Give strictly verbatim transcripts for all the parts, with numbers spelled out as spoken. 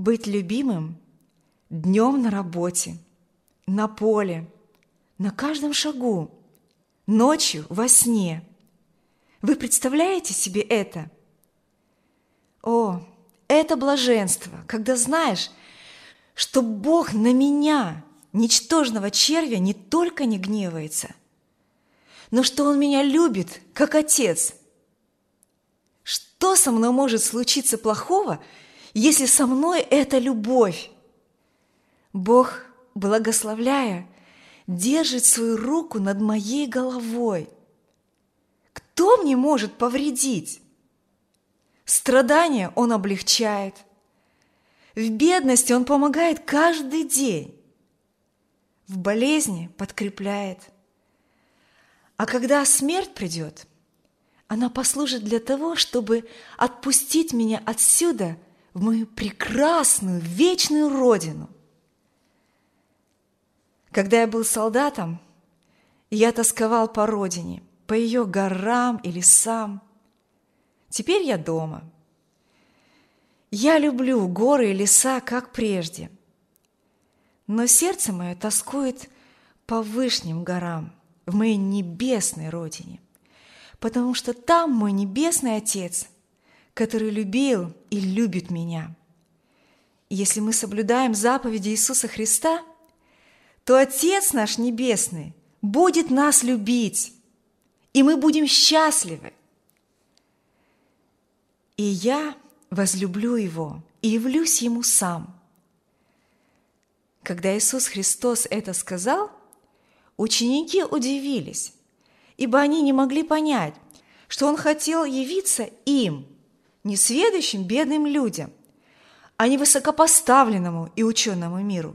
быть любимым днем на работе, на поле, на каждом шагу, ночью во сне. Вы представляете себе это? О, это блаженство, когда знаешь, что Бог на меня, ничтожного червя, не только не гневается, но что Он меня любит, как Отец. Что со мной может случиться плохого, если со мной это любовь? Бог, благословляя, держит свою руку над моей головой. Кто мне может повредить? Страдания Он облегчает. В бедности Он помогает каждый день. В болезни подкрепляет. А когда смерть придет, она послужит для того, чтобы отпустить меня отсюда в мою прекрасную вечную родину. Когда я был солдатом, я тосковал по родине, по ее горам и лесам. Теперь я дома. Я люблю горы и леса, как прежде. Но сердце мое тоскует по вышним горам, в моей небесной родине, потому что там мой небесный Отец, который любил и любит меня. И если мы соблюдаем заповеди Иисуса Христа, то Отец наш Небесный будет нас любить, и мы будем счастливы. И я возлюблю Его и явлюсь Ему сам. Когда Иисус Христос это сказал, ученики удивились, ибо они не могли понять, что Он хотел явиться им, несведущим бедным людям, а не высокопоставленному и ученому миру.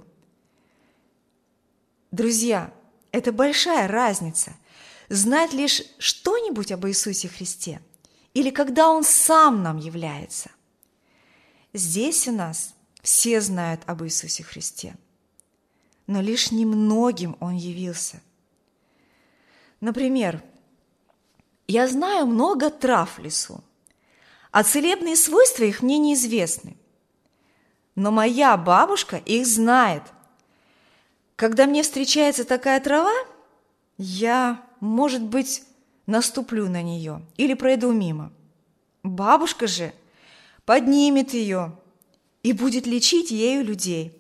Друзья, это большая разница – знать лишь что-нибудь об Иисусе Христе или когда Он сам нам является. Здесь у нас все знают об Иисусе Христе, но лишь немногим Он явился. Например, я знаю много трав в лесу, а целебные свойства их мне неизвестны. Но моя бабушка их знает. Когда мне встречается такая трава, я, может быть, наступлю на нее или пройду мимо. Бабушка же поднимет ее и будет лечить ею людей.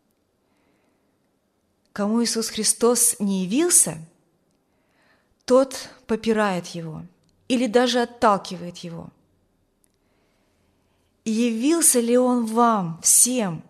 Кому Иисус Христос не явился, тот попирает Его или даже отталкивает Его. Явился ли Он вам всем?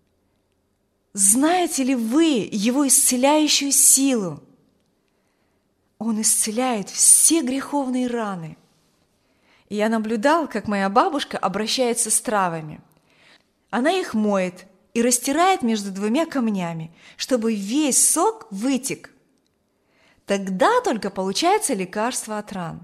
Знаете ли вы Его исцеляющую силу? Он исцеляет все греховные раны. И я наблюдал, как моя бабушка обращается с травами. Она их моет и растирает между двумя камнями, чтобы весь сок вытек. Тогда только получается лекарство от ран.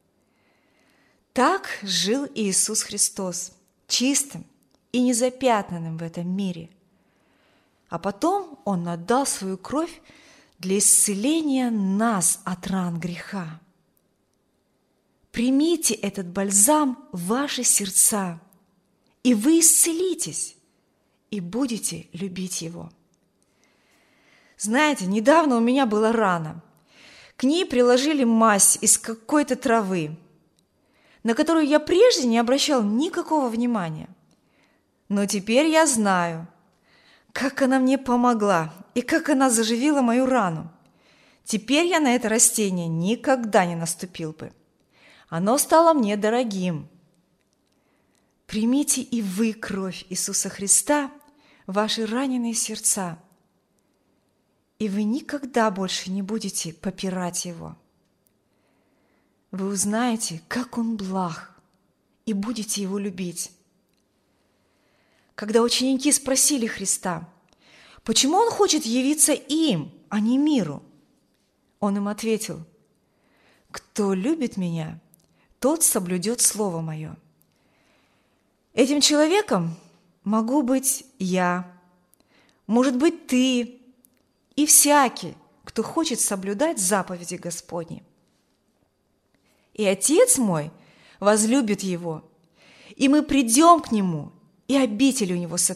Так жил Иисус Христос, чистым и незапятнанным в этом мире. А потом Он отдал свою кровь для исцеления нас от ран греха. Примите этот бальзам в ваши сердца, и вы исцелитесь, и будете любить Его. Знаете, недавно у меня была рана. К ней приложили мазь из какой-то травы, на которую я прежде не обращал никакого внимания. Но теперь я знаю, как она мне помогла и как она заживила мою рану. Теперь я на это растение никогда не наступил бы. Оно стало мне дорогим. Примите и вы кровь Иисуса Христа в ваши раненые сердца, и вы никогда больше не будете попирать Его. Вы узнаете, как Он благ, и будете Его любить. Когда ученики спросили Христа, почему Он хочет явиться им, а не миру, Он им ответил: «Кто любит Меня, тот соблюдет Слово Мое». Этим человеком могу быть я, может быть ты и всякий, кто хочет соблюдать заповеди Господни. И Отец мой возлюбит его, и мы придем к Нему, и обитель у Него сотворим.